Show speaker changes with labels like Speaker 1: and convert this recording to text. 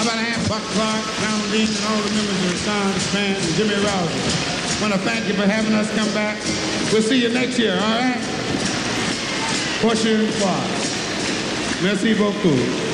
Speaker 1: How about a hand, Buck Clark, Donald Dean, and all the members of the Sons Band, and Jimmy Rousey. I want to thank you for having us come back. We'll see you next year, all right? Prochaine fois. Merci beaucoup.